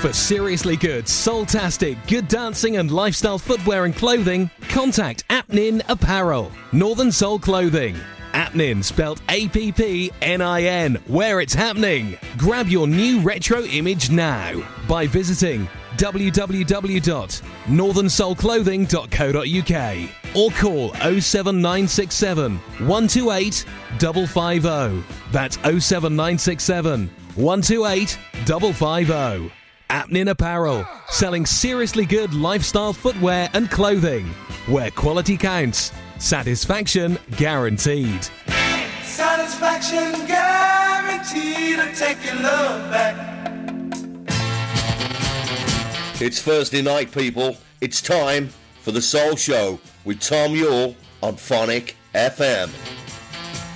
For seriously good, soul-tastic, good dancing and lifestyle footwear and clothing, contact Apnin Apparel. Northern Soul Clothing. Apnin, spelt APPNIN, where it's happening. Grab your new retro image now by visiting www.northernsoulclothing.co.uk or call 07967 128 550. That's 07967 128 550. Apnin Apparel, selling seriously good lifestyle footwear and clothing. Where quality counts, satisfaction guaranteed. Satisfaction guaranteed to take your love back. It's Thursday night, people. It's time for the Soul Show with Tom Yule on Phonic FM.